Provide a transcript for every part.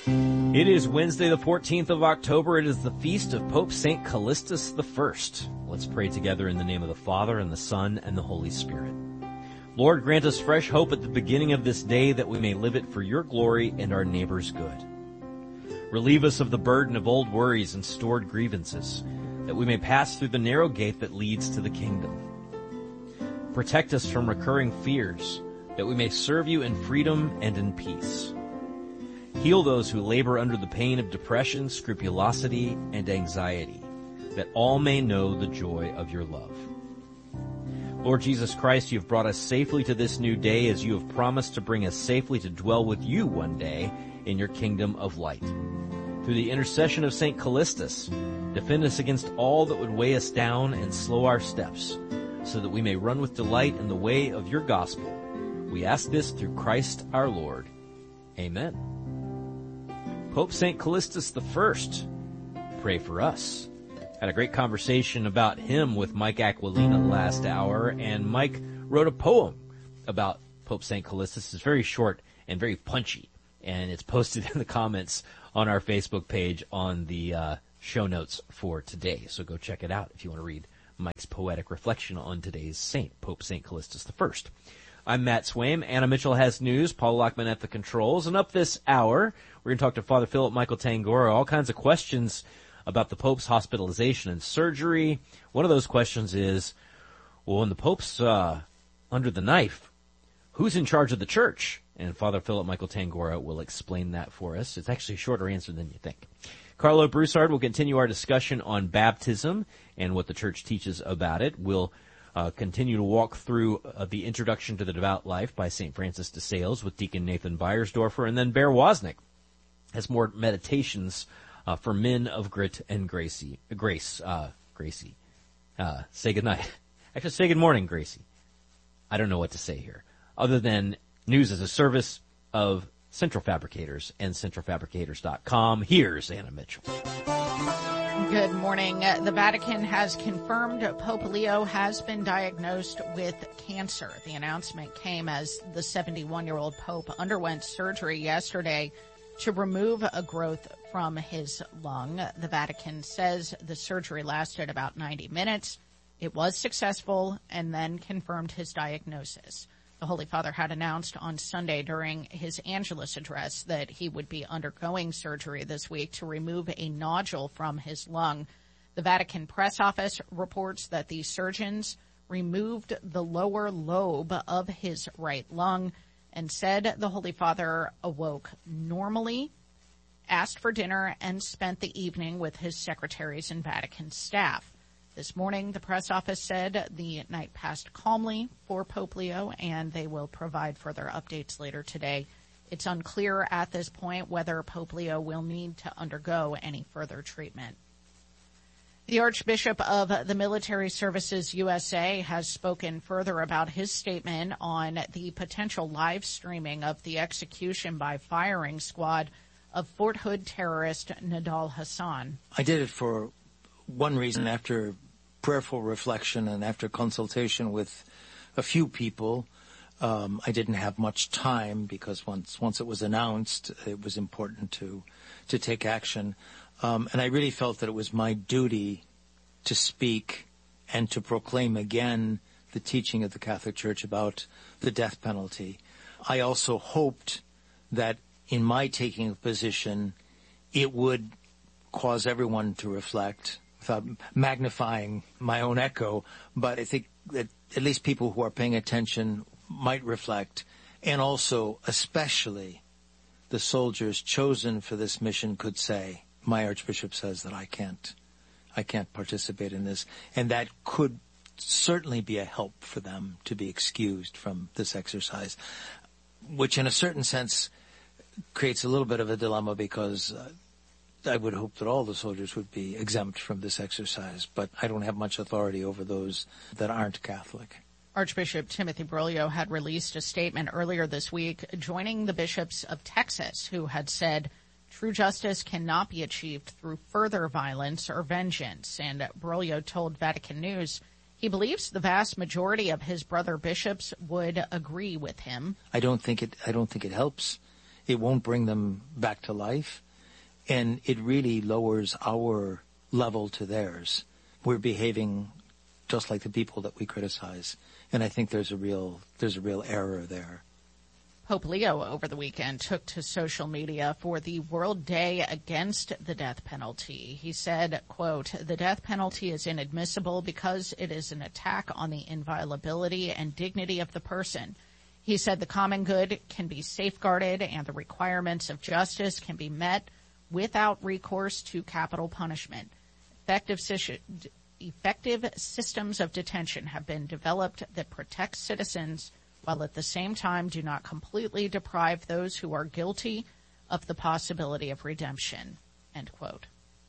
It is Wednesday, the 14th of October. It is the feast of Pope St. Callistus I. Let's pray together in the name of the Father, and the Son, and the Holy Spirit. Lord, grant us fresh hope at the beginning of this day, that we may live it for your glory and our neighbor's good. Relieve us of the burden of old worries and stored grievances, that we may pass through the narrow gate that leads to the kingdom. Protect us from recurring fears, that we may serve you in freedom and in peace. Heal those who labor under the pain of depression, scrupulosity, and anxiety, that all may know the joy of your love. Lord Jesus Christ, you have brought us safely to this new day, as you have promised to bring us safely to dwell with you one day in your kingdom of light. Through the intercession of St. Callistus, defend us against all that would weigh us down and slow our steps, so that we may run with delight in the way of your gospel. We ask this through Christ our Lord. Amen. Pope St. Callistus I, pray for us. Had a great conversation about him with Mike Aquilina last hour, and Mike wrote a poem about Pope St. Callistus. It's very short and very punchy, and it's posted in the comments on our Facebook page on the show notes for today. So go check it out if you want to read Mike's poetic reflection on today's saint, Pope St. Callistus I. I'm Matt Swaim. Anna Mitchell has news. Paul Lockman at the controls. And up this hour, we're going to talk to Father Philip Michael Tangora. All kinds of questions about the Pope's hospitalization and surgery. One of those questions is, well, when the Pope's under the knife, who's in charge of the church? And Father Philip Michael Tangora will explain that for us. It's actually a shorter answer than you think. Carlo Broussard will continue our discussion on baptism and what the church teaches about it. We'll continue to walk through the Introduction to the Devout Life by St. Francis de Sales with Deacon Nathan Beiersdorfer, and then Bear Wozniak has more meditations for men of grit and Gracie. Gracie. Say good night. Actually, say good morning, Gracie. I don't know what to say here, other than news as a service of Central Fabricators and centralfabricators.com. Here's Anna Mitchell. Good morning. The Vatican has confirmed Pope Leo has been diagnosed with cancer. The announcement came as the 71-year-old Pope underwent surgery yesterday to remove a growth from his lung. The Vatican says the surgery lasted about 90 minutes. It was successful, and then confirmed his diagnosis. The Holy Father had announced on Sunday during his Angelus address that he would be undergoing surgery this week to remove a nodule from his lung. The Vatican press office reports that the surgeons removed the lower lobe of his right lung, and said the Holy Father awoke normally, asked for dinner, and spent the evening with his secretaries and Vatican staff. This morning, the press office said the night passed calmly for Pope Leo, and they will provide further updates later today. It's unclear at this point whether Pope Leo will need to undergo any further treatment. The Archbishop of the Military Services USA has spoken further about his statement on the potential live streaming of the execution by firing squad of Fort Hood terrorist Nidal Hasan. I did it for one reason. After prayerful reflection and after consultation with a few people, I didn't have much time, because once it was announced, it was important to take action. And I really felt that it was my duty to speak and to proclaim again the teaching of the Catholic Church about the death penalty. I also hoped that in my taking a position, it would cause everyone to reflect, without magnifying my own echo, but I think that at least people who are paying attention might reflect, and also, especially, the soldiers chosen for this mission could say, my Archbishop says that I can't participate in this, and that could certainly be a help for them to be excused from this exercise, which in a certain sense creates a little bit of a dilemma, because I would hope that all the soldiers would be exempt from this exercise, but I don't have much authority over those that aren't Catholic. Archbishop Timothy Broglio had released a statement earlier this week joining the bishops of Texas, who had said true justice cannot be achieved through further violence or vengeance. And Broglio told Vatican News he believes the vast majority of his brother bishops would agree with him. I don't think it helps It won't bring them back to life. And it really lowers our level to theirs. We're behaving just like the people that we criticize. And I think there's a real error there. Pope Leo over the weekend took to social media for the World Day Against the Death Penalty. He said, quote, "The death penalty is inadmissible because it is an attack on the inviolability and dignity of the person." He said the common good can be safeguarded and the requirements of justice can be met without recourse to capital punishment. Effective systems of detention have been developed that protect citizens while at the same time do not completely deprive those who are guilty of the possibility of redemption, end quote.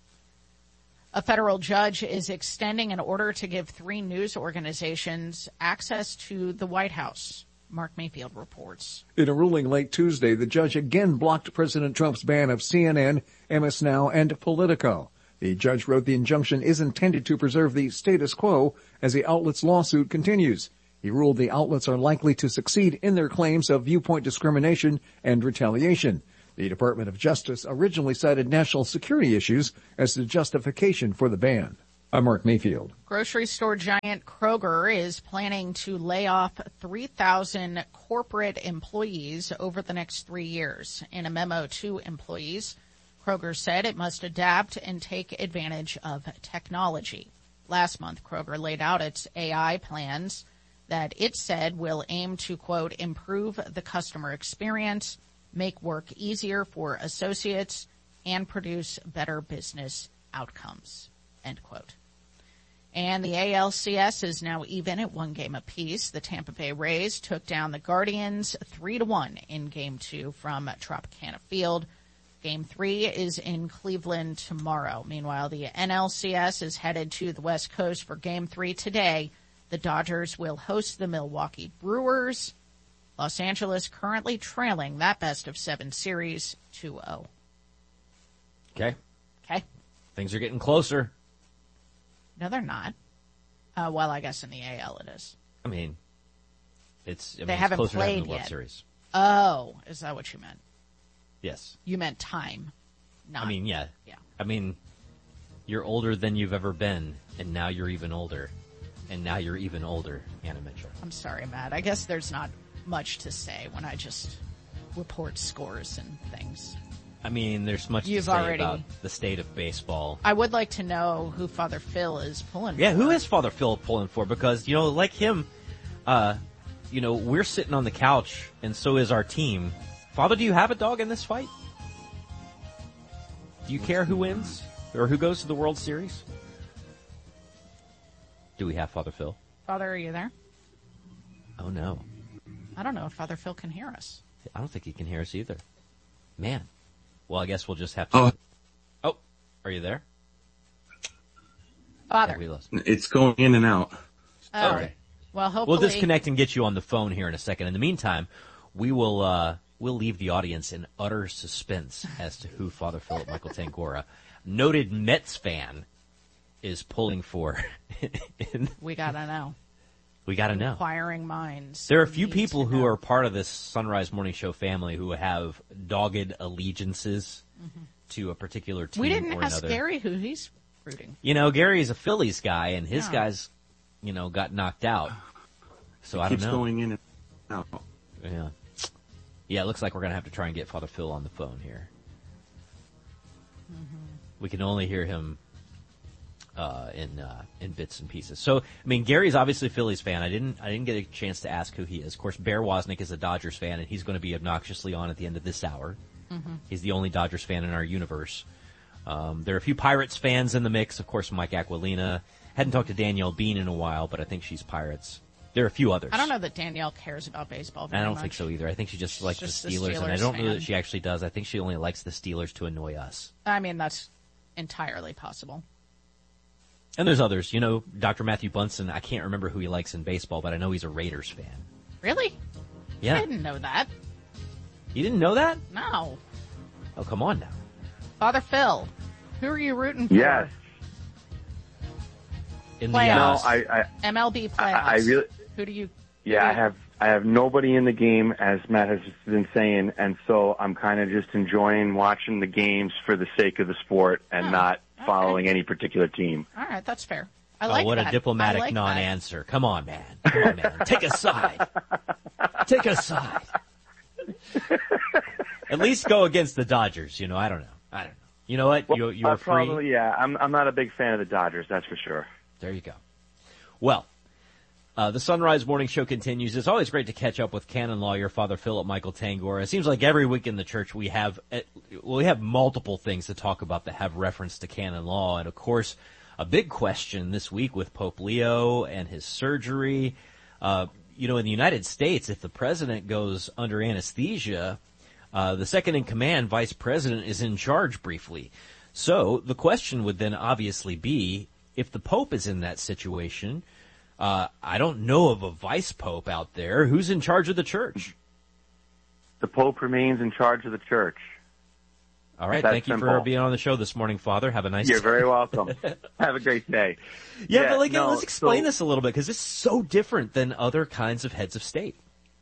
A federal judge is extending an order to give 3 news organizations access to the White House. Mark Mayfield reports. In a ruling late Tuesday, the judge again blocked President Trump's ban of CNN, MS Now, and Politico. The judge wrote the injunction is intended to preserve the status quo as the outlet's lawsuit continues. He ruled the outlets are likely to succeed in their claims of viewpoint discrimination and retaliation. The Department of Justice originally cited national security issues as the justification for the ban. I'm Mark Mayfield. Grocery store giant Kroger is planning to lay off 3,000 corporate employees over the next 3 years. In a memo to employees, Kroger said it must adapt and take advantage of technology. Last month, Kroger laid out its AI plans that it said will aim to, quote, improve the customer experience, make work easier for associates, and produce better business outcomes, end quote. And the ALCS is now even at 1 game apiece. The Tampa Bay Rays took down the Guardians 3-1 in Game 2 from Tropicana Field. Game 3 is in Cleveland tomorrow. Meanwhile, the NLCS is headed to the West Coast for Game 3 today. The Dodgers will host the Milwaukee Brewers. Los Angeles currently trailing that best-of-7 series 2-0. Okay. Okay. Things are getting closer. No, they're not. Well, I guess in the AL it is. I mean, it's haven't closer to having played the World yet. Series. Oh, is that what you meant? Yes. You meant time. Not. I mean, yeah. Yeah. I mean, you're older than you've ever been, and now you're even older. And now you're even older, Anna Mitchell. I'm sorry, Matt. I guess there's not much to say when I just report scores and things. I mean, there's much to say about the state of baseball. I would like to know who Father Phil is pulling for. Yeah, who is Father Phil pulling for? Because, like him, we're sitting on the couch, and so is our team. Father, do you have a dog in this fight? Do you care who wins? Or who goes to the World Series? Do we have Father Phil? Father, are you there? Oh, no. I don't know if Father Phil can hear us. I don't think he can hear us either. Man. Well, I guess we'll just have to... Oh, are you there? Father. It's going in and out. Oh. All right. Well, hopefully... We'll disconnect and get you on the phone here in a second. In the meantime, we will we'll leave the audience in utter suspense as to who Father Philip Michael Tangora, noted Mets fan, is pulling for. We gotta know. We gotta know. Inquiring minds. There are a few people who are part of this Sunrise Morning Show family who have dogged allegiances to a particular team or another. We didn't ask Gary who he's rooting. Gary's a Phillies guy, and his guys, got knocked out. So I don't know. Keeps going in and out. Yeah. Yeah, it looks like we're going to have to try and get Father Phil on the phone here. We can only hear him in bits and pieces. So, I mean, Gary's obviously a Phillies fan. I didn't get a chance to ask who he is. Of course, Bear Wozniak is a Dodgers fan, and he's going to be obnoxiously on at the end of this hour. He's the only Dodgers fan in our universe. There are a few Pirates fans in the mix. Of course, Mike Aquilina. Hadn't talked to Danielle Bean in a while, but I think she's Pirates. There are a few others. I don't know that Danielle cares about baseball very much. I don't think so either. I think she just likes the Steelers, and I don't know that she actually does. I think she only likes the Steelers to annoy us. I mean, that's entirely possible. And there's others. Dr. Matthew Bunson, I can't remember who he likes in baseball, but I know he's a Raiders fan. Really? Yeah. I didn't know that. You didn't know that? No. Oh, come on now. Father Phil, who are you rooting for? Yes. In playoffs. No, MLB playoffs. I really. Who do you? Yeah, I have nobody in the game, as Matt has been saying, and so I'm kind of just enjoying watching the games for the sake of the sport and not following any particular team. All right, that's fair. I like what that. a diplomatic like non-answer. That. Come on, man. Come on, man. Take a side. Take a side. At least go against the Dodgers. You know, I don't know. You know what? Well, you're free. Probably, yeah. I'm not a big fan of the Dodgers, that's for sure. There you go. Well, the Sunrise Morning Show continues. It's always great to catch up with canon lawyer Father Philip Michael Tangora. It seems like every week in the church we have multiple things to talk about that have reference to canon law. And, of course, a big question this week with Pope Leo and his surgery. You know, in the United States, if the president goes under anesthesia, the second in command, vice president, is in charge briefly. So the question would then obviously be, if the Pope is in that situation, I don't know of a vice Pope out there. Who's in charge of the church? The Pope remains in charge of the church. All right. Thank you for being on the show this morning, Father. Have a nice day. You're very welcome. Have a great day. But let's explain this a little bit, because it's so different than other kinds of heads of state.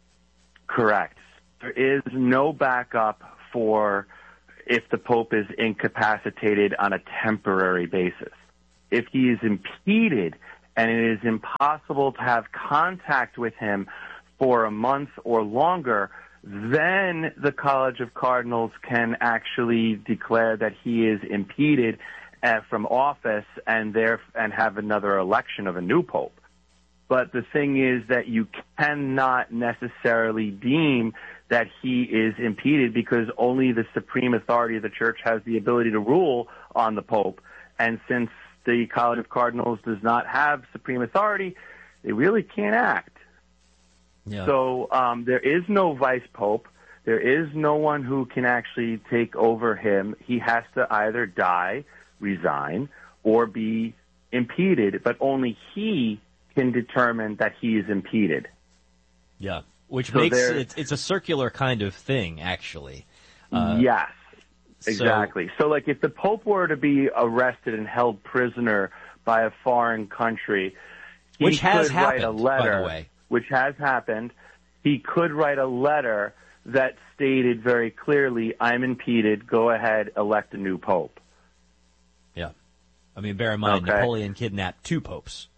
Correct. There is no backup for if the Pope is incapacitated on a temporary basis. If he is impeded and it is impossible to have contact with him for a month or longer, then the College of Cardinals can actually declare that he is impeded from office and have another election of a new Pope. But the thing is that you cannot necessarily deem that he is impeded, because only the supreme authority of the Church has the ability to rule on the Pope. And since the College of Cardinals does not have supreme authority, they really can't act. Yeah. So there is no vice pope. There is no one who can actually take over him. He has to either die, resign, or be impeded, but only he can determine that he is impeded. Yeah, which makes it's a circular kind of thing, actually. Yes. Exactly. So, like, if the Pope were to be arrested and held prisoner by a foreign country, which has happened, write a letter, by the way. Which has happened, he could write a letter that stated very clearly, I'm impeded, go ahead, elect a new Pope. Yeah. I mean, bear in mind, Napoleon kidnapped two popes.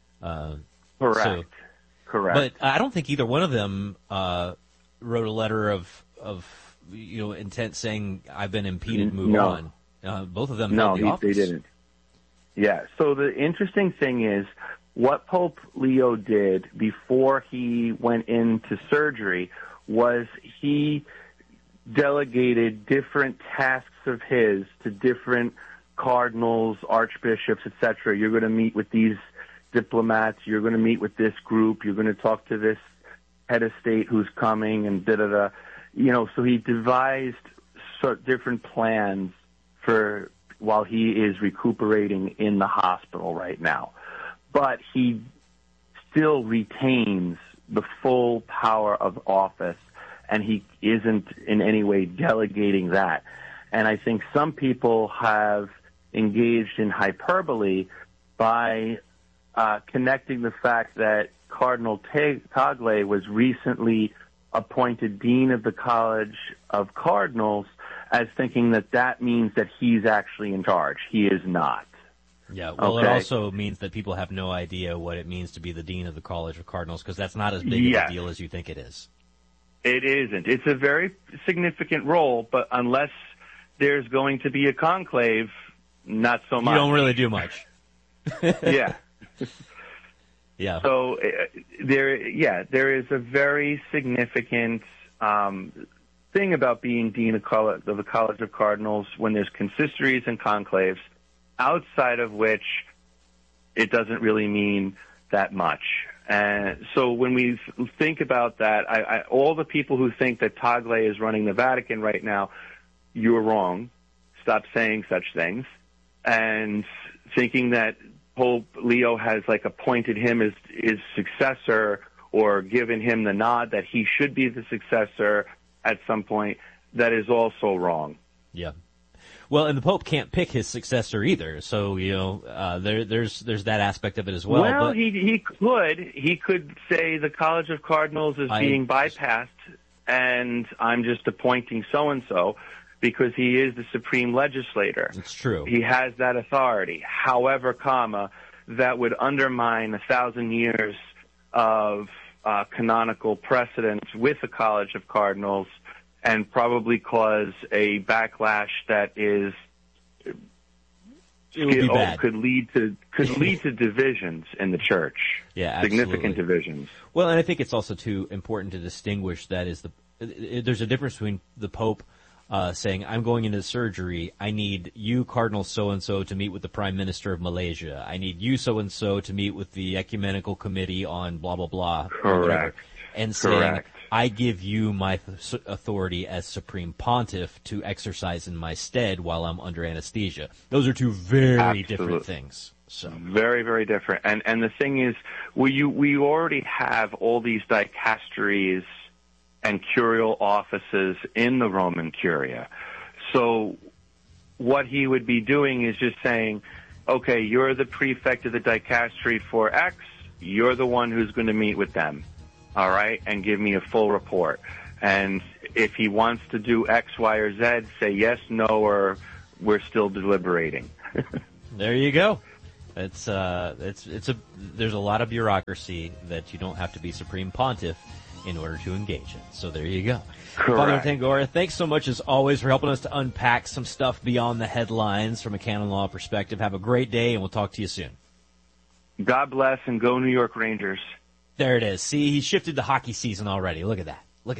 Correct. But I don't think either one of them wrote a letter of intent saying, I've been impeded, move on. Both of them held the office. No, they didn't. Yeah, so the interesting thing is, what Pope Leo did before he went into surgery was he delegated different tasks of his to different cardinals, archbishops, etc. You're going to meet with these diplomats, you're going to meet with this group, you're going to talk to this head of state who's coming, and da-da-da. So he devised different plans for while he is recuperating in the hospital right now. But he still retains the full power of office, and he isn't in any way delegating that. And I think some people have engaged in hyperbole by connecting the fact that Cardinal Tagle was recently appointed Dean of the College of Cardinals as thinking that means that he's actually in charge. He is not. Yeah, well, It also means that people have no idea what it means to be the Dean of the College of Cardinals, because that's not as big of a deal as you think it is. It isn't. It's a very significant role, but unless there's going to be a conclave, not so much. You don't really do much. Yeah. Yeah. So there is a very significant thing about being Dean of the College of Cardinals when there's consistories and conclaves, outside of which it doesn't really mean that much. And so when we think about that, all the people who think that Tagle is running the Vatican right now, you're wrong. Stop saying such things. And thinking that Pope Leo has appointed him as his successor or given him the nod that he should be the successor at some point, that is also wrong. Yeah. Well, and the Pope can't pick his successor either, so there's that aspect of it as well. Well, but he could say the College of Cardinals is being bypassed, and I'm just appointing so and so because he is the supreme legislator. It's true. He has that authority. However, that would undermine 1,000 years of canonical precedence with the College of Cardinals, and probably cause a backlash that is could lead to divisions in the church. Yeah, significant divisions. Well, and I think it's also too important to distinguish that there's a difference between the Pope saying, I'm going into surgery, I need you, Cardinal so-and-so, to meet with the Prime Minister of Malaysia. I need you, so-and-so, to meet with the Ecumenical Committee on blah, blah, blah. Correct. And saying, I give you my authority as Supreme Pontiff to exercise in my stead while I'm under anesthesia. Those are two very different things. So very, very different. And the thing is, we already have all these dicasteries and curial offices in the Roman Curia. So what he would be doing is just saying, okay, you're the prefect of the dicastery for X, you're the one who's going to meet with them, all right, and give me a full report. And if he wants to do X, Y, or Z, say yes, no, or we're still deliberating. There you go. There's a lot of bureaucracy that you don't have to be Supreme Pontiff in order to engage in. So there you go. Correct. Father Tangora, thanks so much as always for helping us to unpack some stuff beyond the headlines from a canon law perspective. Have a great day, and we'll talk to you soon. God bless, and go New York Rangers. There it is. See, he shifted to hockey season already. Look at that.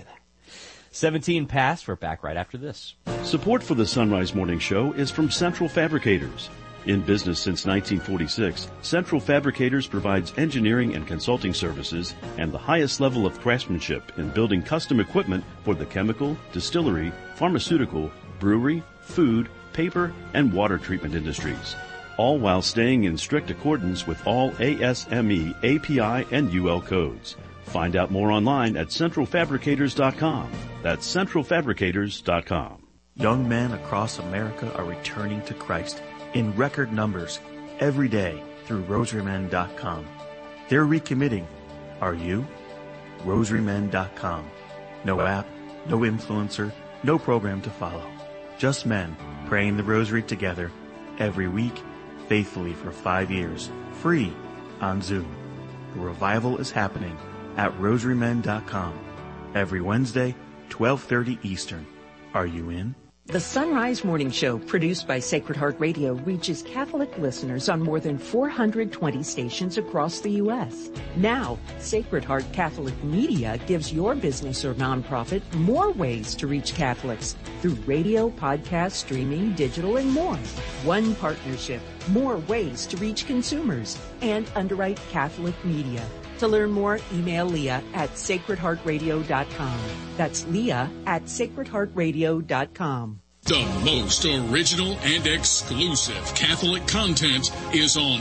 17 past. We're back right after this. Support for the Sunrise Morning Show is from Central Fabricators. In business since 1946, Central Fabricators provides engineering and consulting services and the highest level of craftsmanship in building custom equipment for the chemical, distillery, pharmaceutical, brewery, food, paper, and water treatment industries, all while staying in strict accordance with all ASME, API, and UL codes. Find out more online at centralfabricators.com. That's centralfabricators.com. Young men across America are returning to Christ in record numbers every day through rosarymen.com. They're recommitting. Are you? rosarymen.com. No app, no influencer, no program to follow. Just men praying the rosary together every week, faithfully for 5 years, free on Zoom. The revival is happening at rosarymen.com every Wednesday, 12:30 Eastern. Are you in? The Sunrise Morning Show, produced by Sacred Heart Radio, reaches Catholic listeners on more than 420 stations across the U.S. Now, Sacred Heart Catholic Media gives your business or nonprofit more ways to reach Catholics through radio, podcast, streaming, digital, and more. One partnership, more ways to reach consumers, and underwrite Catholic media. To learn more, email Leah at sacredheartradio.com. That's Leah at sacredheartradio.com. The most original and exclusive Catholic content is on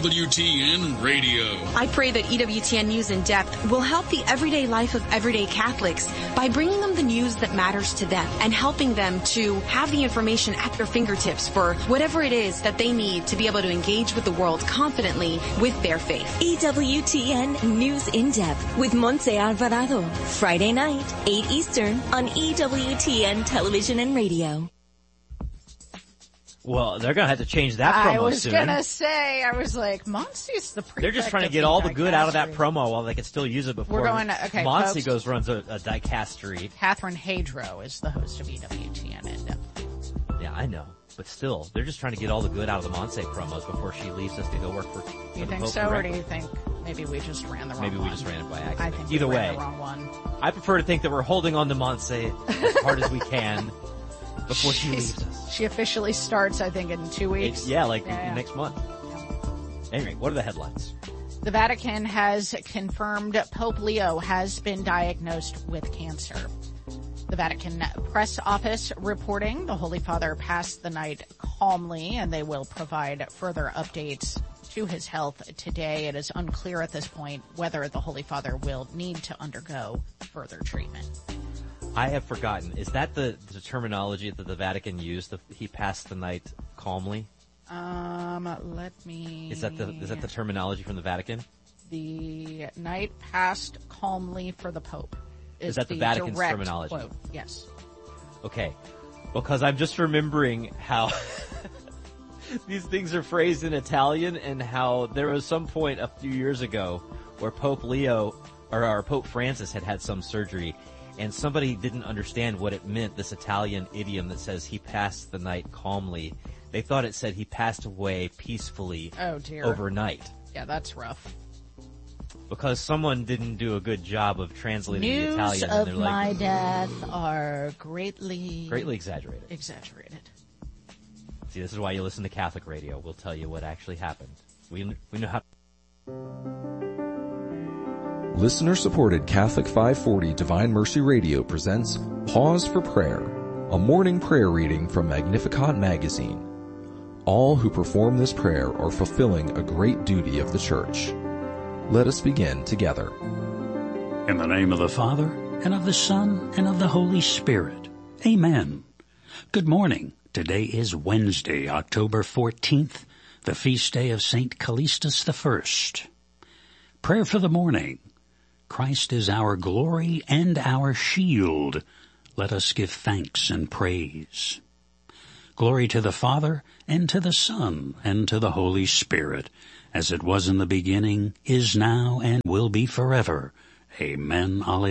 EWTN Radio. I pray that EWTN News in Depth will help the everyday life of everyday Catholics by bringing them the news that matters to them and helping them to have the information at their fingertips for whatever it is that they need to be able to engage with the world confidently with their faith. EWTN News in Depth with Montse Alvarado. Friday night, 8 Eastern on EWTN Television and Radio. Well, they're going to have to change that promo soon. I was going to say, Monsi's the prefect. They're just trying to get all the good out of that promo while they can still use it before. We're going to, okay, Monsi runs a dicastery. Catherine Hadro is the host of EWTN in Depth. Yeah, I know. But still, they're just trying to get all the good out of the Monse promos before she leaves us to go work for You think so, or do you think maybe we just ran the wrong one? Maybe we just ran it by accident. I think Either we way, ran the wrong one. I prefer to think that we're holding on to Monse as hard as we can before she leaves us. She officially starts, I think, in 2 weeks. Next month. Anyway, what are the headlines? The Vatican has confirmed Pope Leo has been diagnosed with cancer. The Vatican press office reporting the Holy Father passed the night calmly, and they will provide further updates to his health today. It is unclear at this point whether the Holy Father will need to undergo further treatment. I have forgotten. Is that the terminology that the Vatican used? He passed the night calmly? Let me... Is that the terminology from the Vatican? The night passed calmly for the Pope. Is that the Vatican's terminology? Quote. Yes. Okay. Because I'm just remembering how these things are phrased in Italian, and how there was some point a few years ago where Pope Francis had some surgery, and somebody didn't understand what it meant, this Italian idiom that says he passed the night calmly. They thought it said he passed away peacefully overnight. Yeah, that's rough. Because someone didn't do a good job of translating the Italian. News of my death are greatly exaggerated. See, this is why you listen to Catholic radio. We'll tell you what actually happened. We know how. Listener-supported Catholic 540 Divine Mercy Radio presents Pause for Prayer, a morning prayer reading from Magnificat magazine. All who perform this prayer are fulfilling a great duty of the Church. Let us begin together. In the name of the Father, and of the Son, and of the Holy Spirit. Amen. Good morning. Today is Wednesday, October 14th, the feast day of St. Callistus I. Prayer for the morning. Christ is our glory and our shield. Let us give thanks and praise. Glory to the Father, and to the Son, and to the Holy Spirit, as it was in the beginning, is now, and will be forever. Amen. Alleluia.